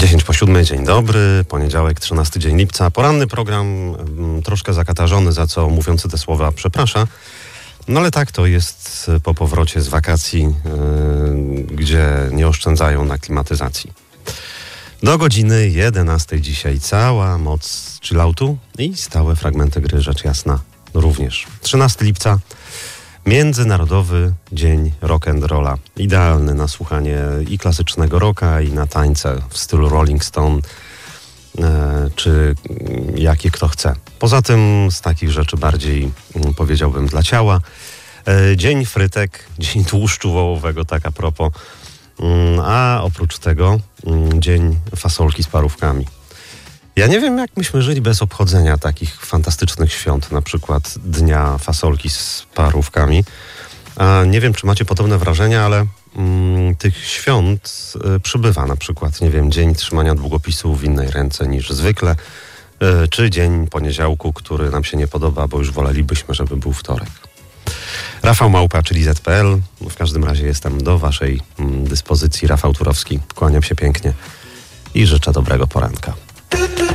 10:07, dzień dobry, poniedziałek, 13 dzień lipca. Poranny program, troszkę zakatarzony, za co mówiący te słowa przeprasza. No ale tak to jest po powrocie z wakacji, gdzie nie oszczędzają na klimatyzacji. Do godziny 11 dzisiaj cała moc chilloutu i stałe fragmenty gry, rzecz jasna, również. 13 lipca, Międzynarodowy Dzień Rock'n'Rolla. Idealny na słuchanie i klasycznego rocka, i na tańce w stylu Rolling Stone, czy jakie kto chce. Poza tym z takich rzeczy bardziej, powiedziałbym, dla ciała. Dzień frytek, dzień tłuszczu wołowego, tak a propos. A oprócz tego dzień fasolki z parówkami. Ja nie wiem, jak myśmy żyli bez obchodzenia takich fantastycznych świąt, na przykład Dnia Fasolki z parówkami. A nie wiem, czy macie podobne wrażenia, ale tych świąt przybywa. Na przykład, nie wiem, Dzień Trzymania Długopisu w innej ręce niż zwykle, czy Dzień Poniedziałku, który nam się nie podoba, bo już wolelibyśmy, żeby był wtorek. Rafał Małpa, czyli Z.pl. W każdym razie jestem do waszej dyspozycji. Rafał Turowski. Kłaniam się pięknie i życzę dobrego poranka.